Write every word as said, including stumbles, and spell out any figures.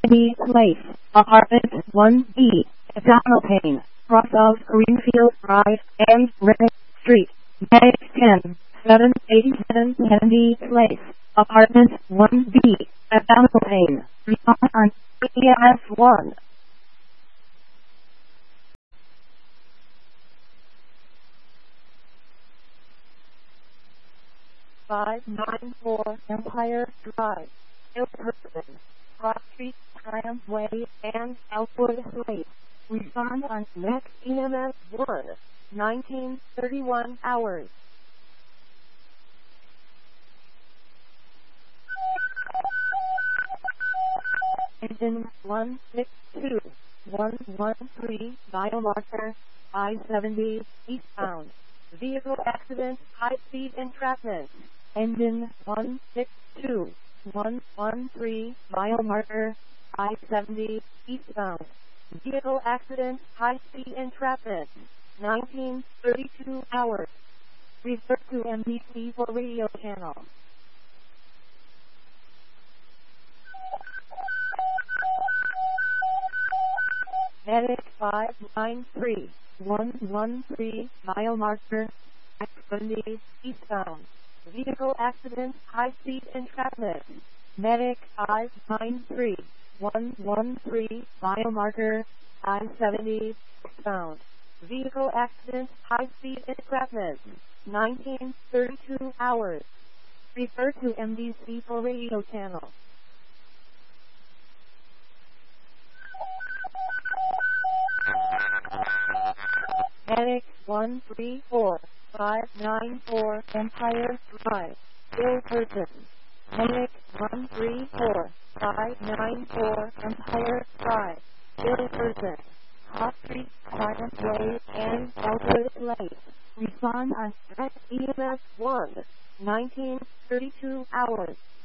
Kennedy Place, Apartment one B, Abdominal Pain, cross of Greenfield Drive and Reddick Street, Medic ten, seven eighty-seven Kennedy Place, Apartment one B, Abdominal Pain, respond on E M S one. five nine four Empire Drive, Ilperson, Cross Street, Tramway, and Elwood Place. Respond on next E M S one, nineteen thirty-one hours. Engine one six two, one one three, biomarker, I seventy, eastbound. Vehicle accident, high-speed entrapment. Engine one six two, one one three, mile marker, I seventy, eastbound. Vehicle accident, high-speed entrapment. nineteen thirty-two hours. Refer to M D C for radio channel. Medic five nine three, one one three, mile marker, I seventy, eastbound. Vehicle accident, high-speed entrapment. Medic five nine three, one one three, mile marker, I seventy, eastbound. Vehicle accident, high-speed entrapment. nineteen thirty-two hours. Refer to M D C for radio channel. Medic one three four, five nine four, Empire Drive, Ilperson. Medic one three four, five nine four, Empire Drive, Ilperson. Cross Street, Tramway, and Elwood Place. Respond on next E M S one, nineteen thirty-two hours.